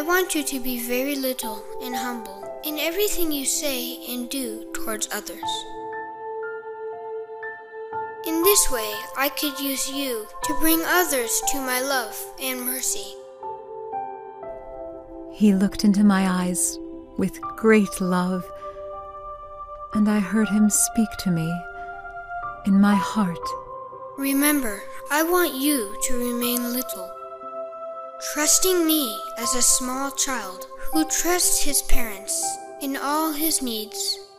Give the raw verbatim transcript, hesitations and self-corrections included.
I want you to be very little and humble in everything you say and do towards others. In this way, I could use you to bring others to my love and mercy. He looked into my eyes with great love, and I heard him speak to me in my heart. Remember, I want you to remain little, trusting me as a small child who trusts his parents in all his needs